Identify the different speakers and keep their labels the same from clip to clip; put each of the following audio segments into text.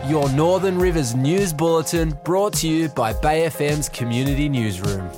Speaker 1: your Northern Rivers News Bulletin, brought to you by Bay FM's Community Newsroom.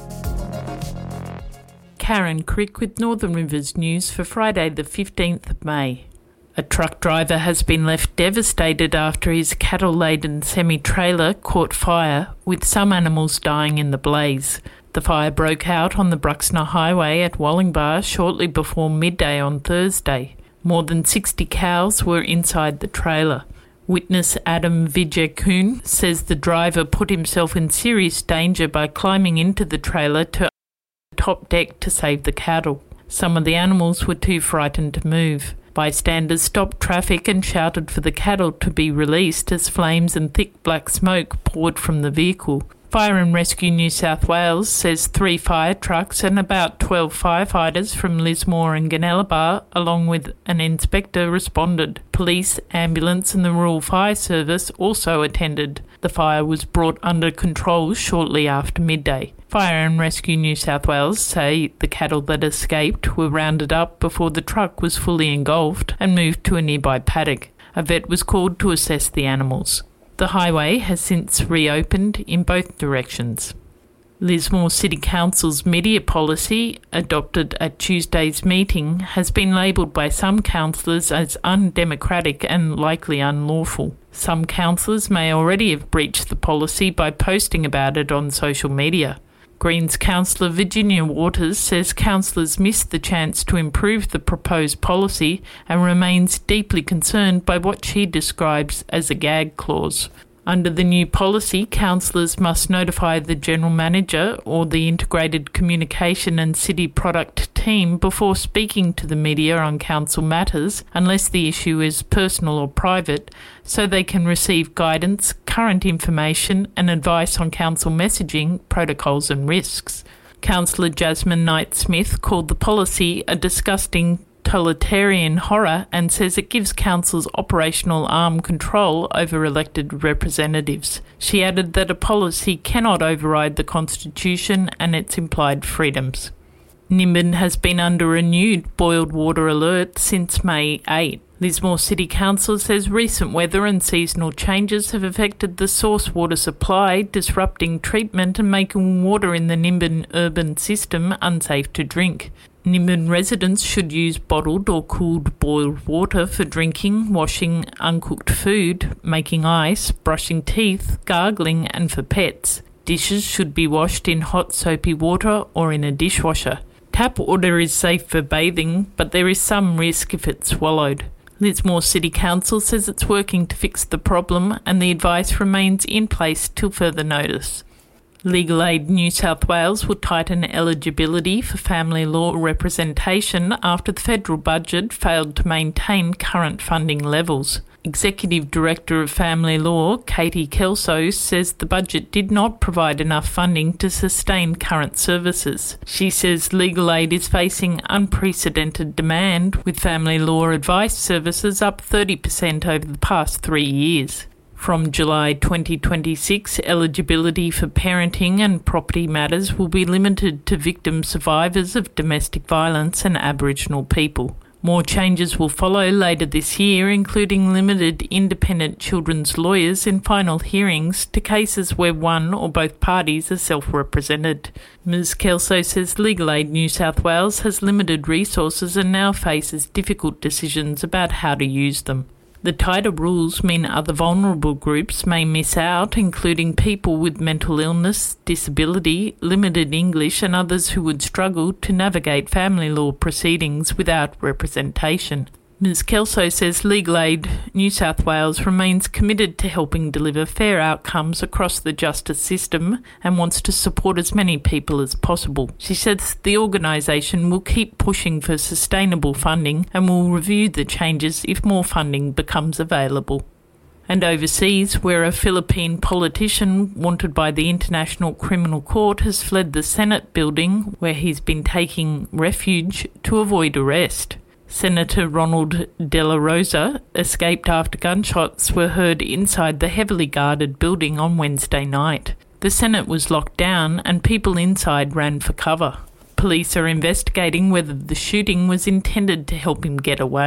Speaker 2: Karen Crick with Northern Rivers News for Friday the 15th of May. A truck driver has been left devastated after his cattle-laden semi-trailer caught fire, with some animals dying in the blaze. The fire broke out on the Bruxner Highway at Wallingbar shortly before midday on Thursday. More than 60 cows were inside the trailer. Witness Adam Vijaykun says the driver put himself in serious danger by climbing into the trailer to the top deck to save the cattle. Some of the animals were too frightened to move. Bystanders stopped traffic and shouted for the cattle to be released as flames and thick black smoke poured from the vehicle. Fire and Rescue New South Wales says 3 fire trucks and about 12 firefighters from Lismore and Gunnellabar, along with an inspector, responded. Police, ambulance and the Rural Fire Service also attended. The fire was brought under control shortly after midday. Fire and Rescue New South Wales say the cattle that escaped were rounded up before the truck was fully engulfed and moved to a nearby paddock. A vet was called to assess the animals. The highway has since reopened in both directions. Lismore City Council's media policy, adopted at Tuesday's meeting, has been labelled by some councillors as undemocratic and likely unlawful. Some councillors may already have breached the policy by posting about it on social media. Greens councillor Virginia Waters says councillors missed the chance to improve the proposed policy and remains deeply concerned by what she describes as a gag clause. Under the new policy, councillors must notify the General Manager or the Integrated Communication and City Product team before speaking to the media on council matters, unless the issue is personal or private, so they can receive guidance, current information and advice on council messaging, protocols and risks. Councillor Jasmine Knight-Smith called the policy a disgusting totalitarian horror and says it gives councils operational arm control over elected representatives. She added that a policy cannot override the Constitution and its implied freedoms. Nimbin has been under renewed boiled water alert since May 8. Lismore City Council says recent weather and seasonal changes have affected the source water supply, disrupting treatment and making water in the Nimbin urban system unsafe to drink. Nimbin residents should use bottled or cooled boiled water for drinking, washing uncooked food, making ice, brushing teeth, gargling and for pets. Dishes should be washed in hot soapy water or in a dishwasher. Tap water is safe for bathing, but there is some risk if it's swallowed. Lismore City Council says it's working to fix the problem and the advice remains in place till further notice. Legal Aid New South Wales will tighten eligibility for family law representation after the federal budget failed to maintain current funding levels. Executive Director of Family Law, Katie Kelso, says the budget did not provide enough funding to sustain current services. She says legal aid is facing unprecedented demand, with family law advice services up 30% over the past 3 years. From July 2026, eligibility for parenting and property matters will be limited to victim survivors of domestic violence and Aboriginal people. More changes will follow later this year, including limited independent children's lawyers in final hearings to cases where one or both parties are self-represented. Ms Kelso says Legal Aid New South Wales has limited resources and now faces difficult decisions about how to use them. The tighter rules mean other vulnerable groups may miss out, including people with mental illness, disability, limited English and others who would struggle to navigate family law proceedings without representation. Ms Kelso says Legal Aid New South Wales remains committed to helping deliver fair outcomes across the justice system and wants to support as many people as possible. She says the organisation will keep pushing for sustainable funding and will review the changes if more funding becomes available. And overseas, where a Philippine politician wanted by the International Criminal Court has fled the Senate building where he's been taking refuge to avoid arrest. Senator Ronald De La Rosa escaped after gunshots were heard inside the heavily guarded building on Wednesday night. The Senate was locked down and people inside ran for cover. Police are investigating whether the shooting was intended to help him get away.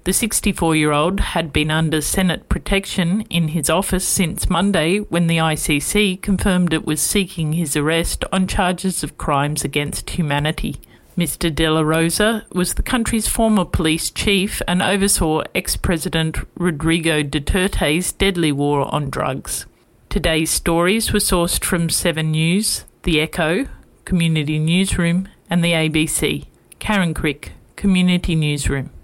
Speaker 2: The 64-year-old had been under Senate protection in his office since Monday when the ICC confirmed it was seeking his arrest on charges of crimes against humanity. Mr. De La Rosa was the country's former police chief and oversaw ex-President Rodrigo Duterte's deadly war on drugs. Today's stories were sourced from 7 News, The Echo, Community Newsroom and the ABC. Karen Crick, Community Newsroom.